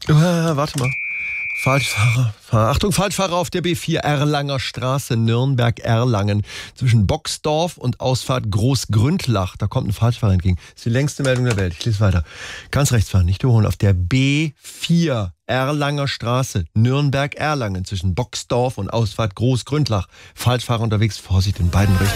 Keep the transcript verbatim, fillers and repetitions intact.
Äh, warte mal. Falschfahrer. Achtung, Falschfahrer auf der B vier Erlanger Straße, Nürnberg-Erlangen. Zwischen Boxdorf und Ausfahrt Großgründlach. Da kommt ein Falschfahrer entgegen. Das ist die längste Meldung der Welt. Ich lese weiter. Ganz rechts fahren, nicht überholen. Auf der B vier Erlanger Straße, Nürnberg-Erlangen. Zwischen Boxdorf und Ausfahrt Großgründlach. Falschfahrer unterwegs. Vorsicht in beiden Richtungen.